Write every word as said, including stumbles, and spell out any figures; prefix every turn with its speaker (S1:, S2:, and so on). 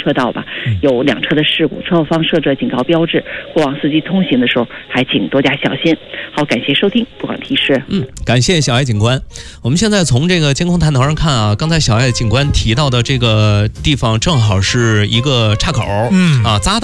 S1: 车道吧，有两车的事故，车后方设置警告标志，过往司机通行的时候还请多加小心。好，感谢收听不广提示。
S2: 嗯，感谢小艾警官。我们现在从这个监控探头上看啊，刚才小艾警官提到的这个地方正好是一个岔口，嗯啊，匝道。